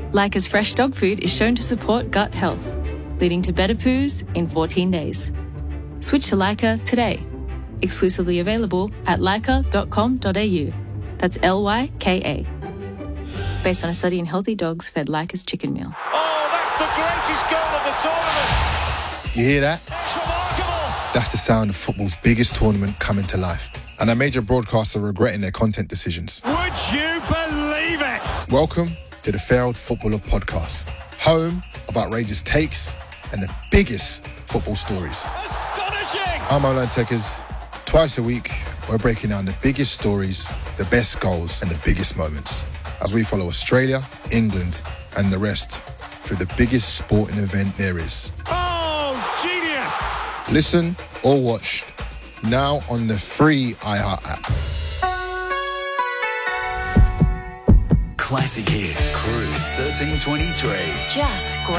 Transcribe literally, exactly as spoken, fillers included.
Leica's fresh dog food is shown to support gut health, leading to better poos in fourteen days. Switch to Leica today. Exclusively available at leica dot com dot a u. That's L Y K A. Based on a study in healthy dogs fed Leica's chicken meal. Oh, that's the greatest goal of the tournament. You hear that? It's remarkable. That's the sound of football's biggest tournament coming to life. And our major broadcasts are regretting their content decisions. Would you believe it? Welcome to the Failed Footballer Podcast, home of outrageous takes and the biggest football stories. Astonishing. I'm Olan Tekers. Twice a week, we're breaking down the biggest stories, the best goals, and the biggest moments as we follow Australia, England, and the rest through the biggest sporting event there is. Oh, genius. Listen or watch now on the free iHeart app. Classic hits. Cruise thirteen twenty-three. Just great.